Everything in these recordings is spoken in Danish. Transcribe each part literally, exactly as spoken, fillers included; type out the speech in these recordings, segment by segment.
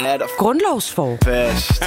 Grundlovsforfest.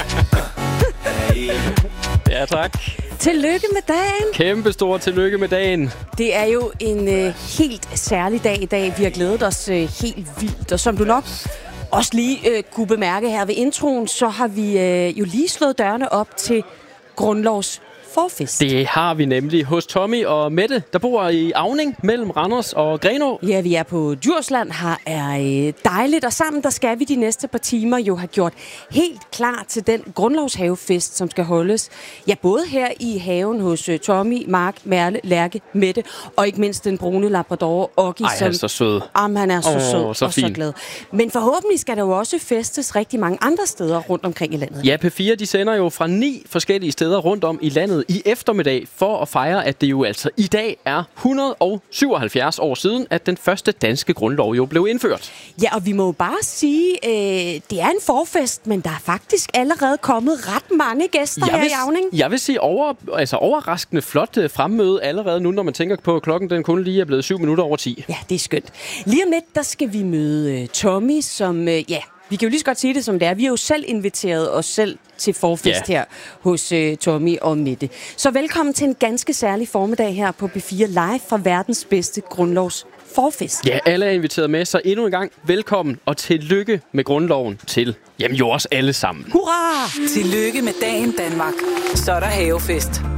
Ja, tak. Tillykke med dagen. Kæmpe stor tillykke med dagen. Det er jo en øh, helt særlig dag i dag. Vi har glædet os øh, helt vildt. Og som du nok også lige øh, kunne bemærke her ved introen, så har vi øh, jo lige slået dørene op til Grundlovs forfest. Det har vi nemlig hos Tommy og Mette, der bor i Auning mellem Randers og Grenaa. Ja, vi er på Djursland. Her er dejligt, og sammen der skal vi de næste par timer jo have gjort helt klar til den grundlovshavefest, som skal holdes. Ja, både her i haven hos Tommy, Mark, Merle, Lærke, Mette, og ikke mindst den brune labrador, Oggi. Ej, han er så sød. Jamen, han er så oh, sød så og så glad. Men forhåbentlig skal der jo også festes rigtig mange andre steder rundt omkring i landet. Ja, P fire de sender jo fra ni forskellige steder rundt om i landet i eftermiddag for at fejre, at det jo altså i dag er et hundrede og syvoghalvfjerds år siden, at den første danske grundlov jo blev indført. Ja, og vi må jo bare sige, øh, det er en forfest, men der er faktisk allerede kommet ret mange gæster jeg her vil, i Auning. Jeg vil sige over, altså overraskende flot fremmøde allerede nu, når man tænker på, at klokken den kun lige er blevet syv minutter over ti. Ja, det er skønt. Lige om lidt, der skal vi møde uh, Tommy, som, uh, ja, vi kan jo lige så godt sige det som det er. Vi har jo selv inviteret os selv til forfest ja. her hos uh, Tommy og Mette. Så velkommen til en ganske særlig formiddag her på P fire Live fra verdens bedste grundlovs forfest. Ja, alle er inviteret med, så endnu en gang velkommen og tillykke med grundloven til, jamen jo også alle sammen. Hurra! Tillykke med dagen, Danmark. Så er der havefest.